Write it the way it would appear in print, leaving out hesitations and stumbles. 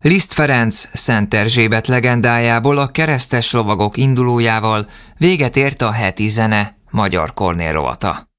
Liszt Ferenc Szent Erzsébet legendájából a keresztes lovagok indulójával véget ért a heti zene magyar Kornél rovata.